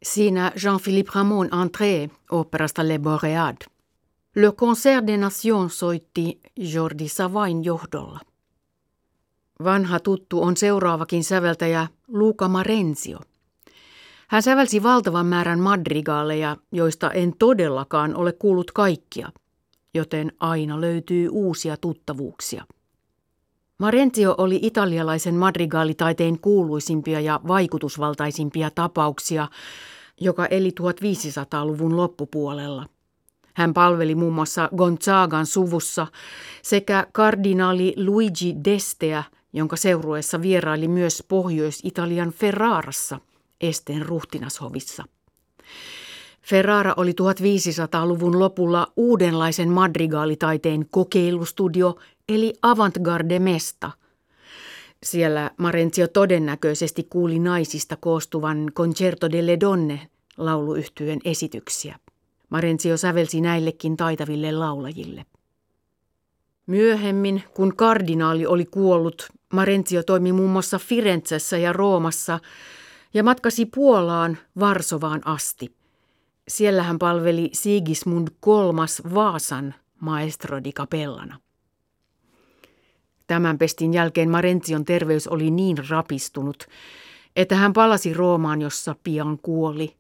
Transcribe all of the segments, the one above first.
Siinä Jean-Philippe Rameau'n entrée oopperasta Le Boréade. Le Concert des Nations soitti Jordi Savain johdolla. Vanha tuttu on seuraavakin säveltäjä Luca Marenzio. Hän sävelsi valtavan määrän madrigaaleja, joista en todellakaan ole kuullut kaikkia, joten aina löytyy uusia tuttavuuksia. Marenzio oli italialaisen madrigaalitaiteen kuuluisimpia ja vaikutusvaltaisimpia tapauksia, joka eli 1500-luvun loppupuolella. Hän palveli muun muassa Gonzagan suvussa sekä kardinaali Luigi d'Esteä, jonka seurueessa vieraili myös Pohjois-Italian Ferrarassa, Esteen ruhtinashovissa. Ferrara oli 1500-luvun lopulla uudenlaisen madrigaalitaiteen kokeilustudio eli avantgarde-mesta. Siellä Marenzio todennäköisesti kuuli naisista koostuvan Concerto delle Donne lauluyhtyeen esityksiä. Marenzio sävelsi näillekin taitaville laulajille. Myöhemmin, kun kardinaali oli kuollut, Marenzio toimi muun muassa Firenzessä ja Roomassa ja matkasi Puolaan Varsovaan asti. Siellä hän palveli Sigismund III Vaasan maestro di capellana. Tämän pestin jälkeen Marenzion terveys oli niin rapistunut, että hän palasi Roomaan, jossa pian kuoli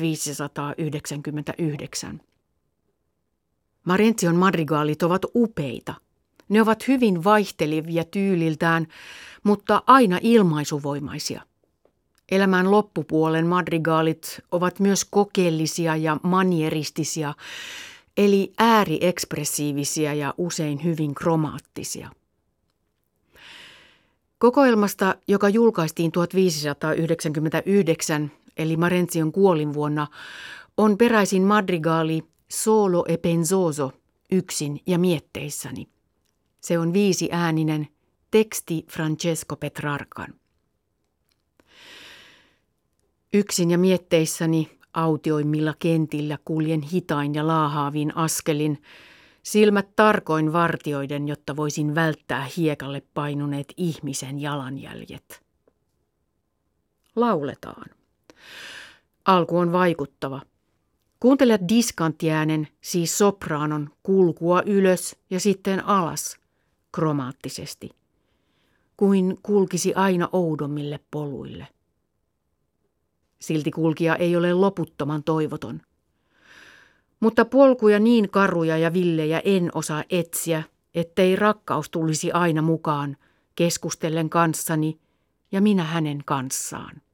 1599. Marenzion madrigaalit ovat upeita. Ne ovat hyvin vaihtelevia tyyliltään, mutta aina ilmaisuvoimaisia. Elämän loppupuolen madrigaalit ovat myös kokeellisia ja manieristisia, eli ääriekspressiivisiä ja usein hyvin kromaattisia. Kokoelmasta, joka julkaistiin 1599, eli Marenzion kuolinvuonna, on peräisin madrigaali Solo e pensoso, yksin ja mietteissäni. Se on 5-ääninen, teksti Francesco Petrarcan. Yksin ja mietteissäni autioimmilla kentillä kuljen hitain ja laahaavin askelin, silmät tarkoin vartioiden, jotta voisin välttää hiekalle painuneet ihmisen jalanjäljet. Lauletaan. Alku on vaikuttava. Kuuntele diskanttiäänen, siis sopraanon, kulkua ylös ja sitten alas, kromaattisesti, kuin kulkisi aina oudommille poluille. Silti kulkija ei ole loputtoman toivoton. Mutta polkuja niin karuja ja villejä en osaa etsiä, ettei rakkaus tulisi aina mukaan, keskustellen kanssani ja minä hänen kanssaan.